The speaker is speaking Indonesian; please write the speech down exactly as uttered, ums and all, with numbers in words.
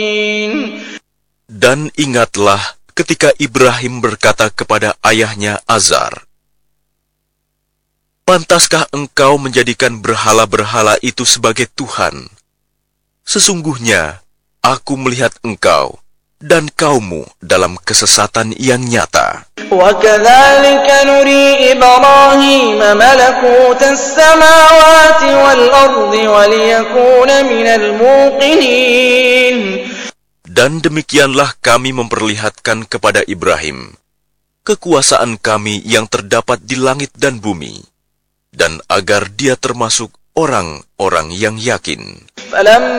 Dan ingatlah ketika Ibrahim berkata kepada ayahnya Azar, "Pantaskah engkau menjadikan berhala-berhala itu sebagai Tuhan? Sesungguhnya aku melihat engkau dan kaummu dalam kesesatan yang nyata." وَكَذَلِكَ نُرِي إِبْرَاهِيمَ مَلَكُوتَ السَّمَاوَاتِ وَالْأَرْضِ وَلِيَكُونَ مِنَ الْمُوقِنِينَ. Dan demikianlah kami memperlihatkan kepada Ibrahim kekuasaan kami yang terdapat di langit dan bumi, dan agar dia termasuk orang-orang yang yakin.